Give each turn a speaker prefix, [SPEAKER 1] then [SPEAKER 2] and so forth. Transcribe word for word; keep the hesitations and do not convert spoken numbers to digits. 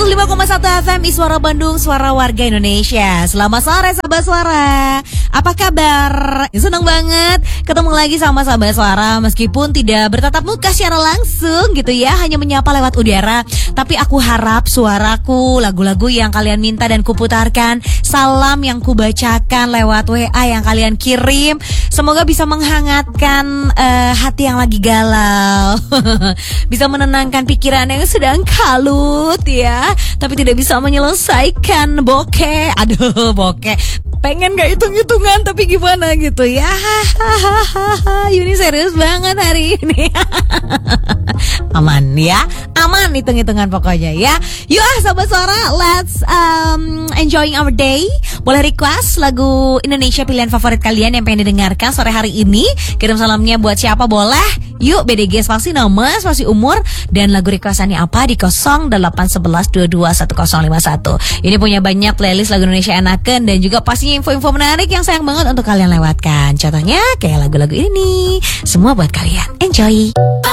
[SPEAKER 1] seratus lima koma satu F M Suara Bandung, suara warga Indonesia. Selamat sore sahabat suara. Apa kabar? Senang banget ketemu lagi sama sahabat suara. Meskipun tidak bertatap muka secara langsung gitu ya, hanya menyapa lewat udara. Tapi aku harap suaraku, lagu-lagu yang kalian minta dan kuputarkan, salam yang kubacakan lewat W A yang kalian kirim, semoga bisa menghangatkan uh, hati yang lagi galau. Bisa menenangkan pikiran yang sedang kalut ya, tapi tidak bisa menyelesaikan bokeh. Aduh, bokeh. Pengen gak hitung-hitungan tapi gimana gitu ya. Yuni serius banget hari ini. Aman ya, aman hitung-hitungan pokoknya ya. Yuk ah sahabat suara, let's um, enjoying our day. Boleh request lagu Indonesia pilihan favorit kalian yang pengen didengarkan sore hari ini. Kirim salamnya buat siapa boleh. Yuk, B D G spasi nama, spasi umur, dan lagu requestannya apa di nol delapan satu satu dua dua satu nol lima satu. Ini punya banyak playlist lagu Indonesia enakan dan juga pastinya info-info menarik yang sayang banget untuk kalian lewatkan. Contohnya kayak lagu-lagu ini. Semua buat kalian. Enjoy.